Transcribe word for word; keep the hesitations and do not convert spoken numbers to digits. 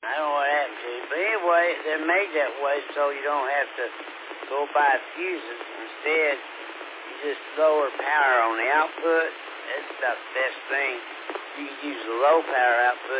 I don't know what happened to it. But anyway, they're made that way so you don't have to go buy fuses. Instead, you just lower power on the output. That's about the best thing. You can use the low power output